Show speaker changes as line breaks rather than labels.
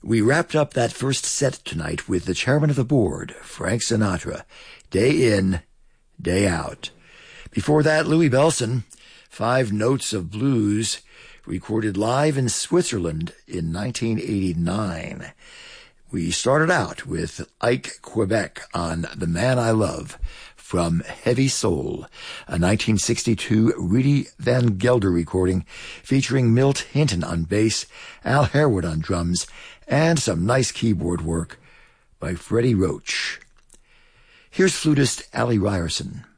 We wrapped up that first set tonight with the chairman of the board, Frank Sinatra, Day In, Day Out. Before that, Louis Bellson, 5 Notes of Blues, recorded live in Switzerland in 1989. We started out with Ike Quebec on The Man I Love from Heavy Soul, a 1962 Rudy Van Gelder recording featuring Milt Hinton on bass, Al Harewood on drums, and some nice keyboard work by Freddie Roach. Here's flutist Allie Ryerson.